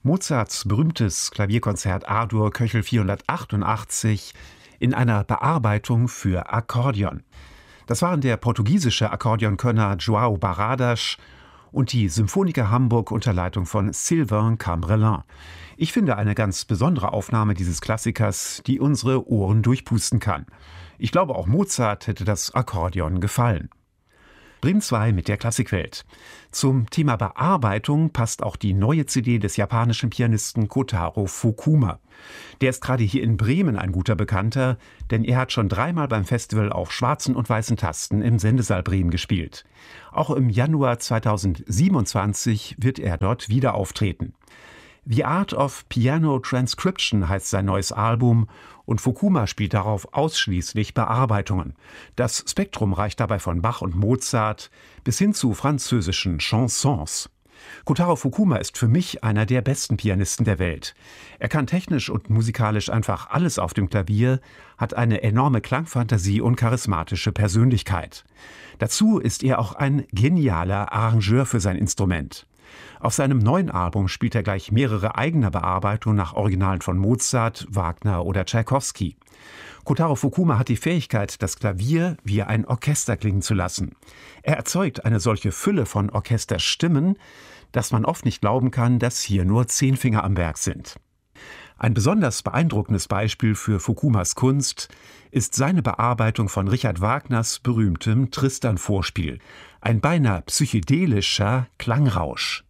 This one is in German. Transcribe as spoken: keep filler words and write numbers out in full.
Mozarts berühmtes Klavierkonzert A-Dur Köchel vierhundertachtundachtzig in einer Bearbeitung für Akkordeon. Das waren der portugiesische Akkordeonkönner João Barradas und die Symphoniker Hamburg unter Leitung von Sylvain Cambrelin. Ich finde eine ganz besondere Aufnahme dieses Klassikers, die unsere Ohren durchpusten kann. Ich glaube, auch Mozart hätte das Akkordeon gefallen. Bremen zwei mit der Klassikwelt. Zum Thema Bearbeitung passt auch die neue C D des japanischen Pianisten Kotaro Fukuma. Der ist gerade hier in Bremen ein guter Bekannter, denn er hat schon dreimal beim Festival auf schwarzen und weißen Tasten im Sendesaal Bremen gespielt. Auch im Januar zweitausendsiebenundzwanzig wird er dort wieder auftreten. The Art of Piano Transcription heißt sein neues Album und Fukuma spielt darauf ausschließlich Bearbeitungen. Das Spektrum reicht dabei von Bach und Mozart bis hin zu französischen Chansons. Kotaro Fukuma ist für mich einer der besten Pianisten der Welt. Er kann technisch und musikalisch einfach alles auf dem Klavier, hat eine enorme Klangfantasie und charismatische Persönlichkeit. Dazu ist er auch ein genialer Arrangeur für sein Instrument. Auf seinem neuen Album spielt er gleich mehrere eigene Bearbeitungen nach Originalen von Mozart, Wagner oder Tschaikowski. Kotaro Fukuma hat die Fähigkeit, das Klavier wie ein Orchester klingen zu lassen. Er erzeugt eine solche Fülle von Orchesterstimmen, dass man oft nicht glauben kann, dass hier nur zehn Finger am Werk sind. Ein besonders beeindruckendes Beispiel für Fukumas Kunst ist seine Bearbeitung von Richard Wagners berühmtem Tristan-Vorspiel. Ein beinahe psychedelischer Klangrausch.